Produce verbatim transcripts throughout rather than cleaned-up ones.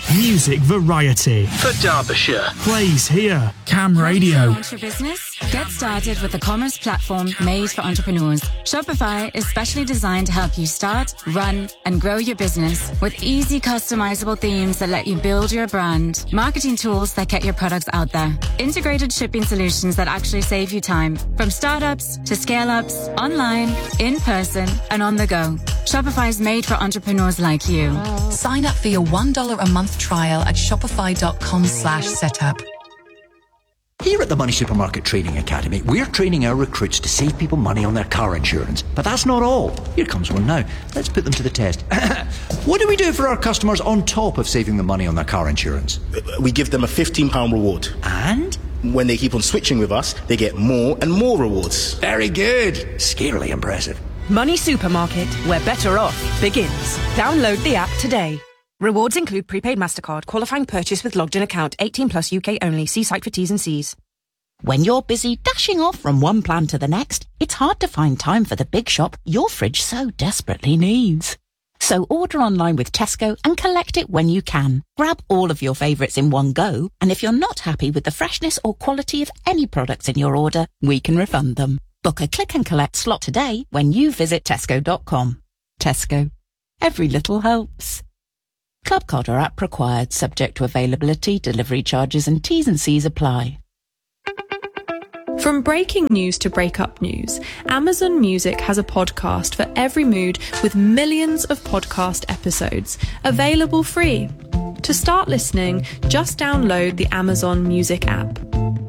Music variety. For Derbyshire. Plays here. Cam Radio. Launch your business? Get started with a commerce platform made for entrepreneurs. Shopify is specially designed to help you start, run, and grow your business with easy customizable themes that let you build your brand, marketing tools that get your products out there, integrated shipping solutions that actually save you time, from startups to scale-ups, online, in person, and on the go. Shopify is made for entrepreneurs like you. Sign up for your one dollar a month trial at shopify.com slash setup. Here at the Money Supermarket Training Academy, we're training our recruits to save people money on their car insurance. But that's not all. Here comes one now. Let's put them to the test. What do we do for our customers on top of saving them money on their car insurance? We give them a fifteen pounds reward. And? When they keep on switching with us, they get more and more rewards. Very good. Scarily impressive. Money Supermarket, where better off begins. Download the app today. Rewards include prepaid MasterCard, qualifying purchase with logged in account, eighteen plus U K only. See site for T's and C's. When you're busy dashing off from one plan to the next, it's hard to find time for the big shop your fridge so desperately needs. So order online with Tesco and collect it when you can. Grab all of your favourites in one go, and if you're not happy with the freshness or quality of any products in your order, we can refund them. Book a click and collect slot today when you visit tesco dot com. Tesco. Every little helps. Club card or app required, subject to availability, delivery charges and T's and C's apply. From breaking news to breakup news, Amazon Music has a podcast for every mood with millions of podcast episodes, available free. To start listening, just download the Amazon Music app.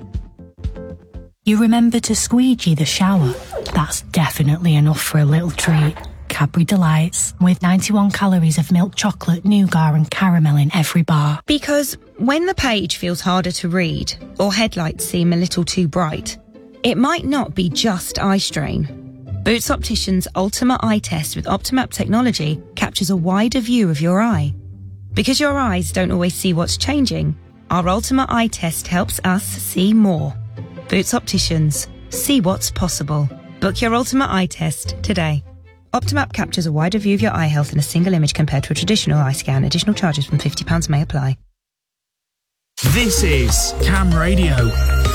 You remember to squeegee the shower? That's definitely enough for a little treat. Cadbury Delights, with ninety-one calories of milk chocolate, nougat and caramel in every bar. Because when the page feels harder to read, or headlights seem a little too bright, it might not be just eye strain. Boots Opticians' Ultima Eye Test with Optimap technology captures a wider view of your eye. Because your eyes don't always see what's changing, our Ultima Eye Test helps us see more. Boots Opticians. See what's possible. Book your Ultima Eye Test today. Optimap captures a wider view of your eye health in a single image compared to a traditional eye scan. Additional charges from fifty pounds may apply. This is Cam Radio.